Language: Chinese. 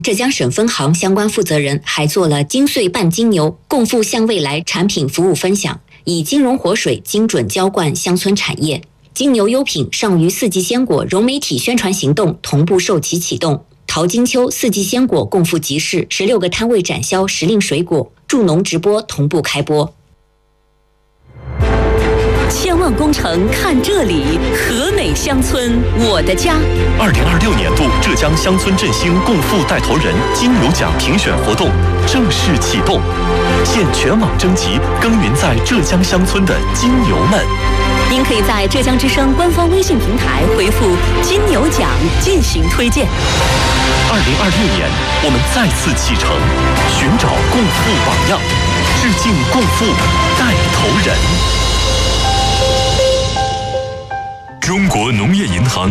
浙江省分行相关负责人还做了金穗拌金牛、共富向未来产品服务分享，以金融活水精准浇灌乡村产业。金牛优品上虞四季鲜果融媒体宣传行动同步授旗启动，淘金秋四季鲜果共富集市16个摊位展销时令水果，助农直播同步开播。 千万工程看这里，河北乡村我的家。 2026年度浙江乡村振兴共富带头人金牛奖评选活动正式启动，现全网征集耕耘在浙江乡村的金牛们。 您可以在浙江之声官方微信平台回复“金牛奖”进行推荐。 2026年，我们再次启程，寻找共富榜样，致敬共富带头人。 中国农业银行